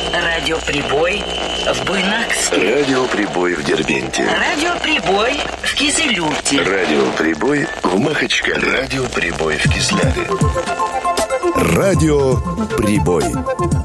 Радиоприбой в Буйнакске. Радиоприбой в Дербенте. Радиоприбой в Кизилюрте. Радиоприбой в Махачкале. Радиоприбой в Кизляре. Радиоприбой.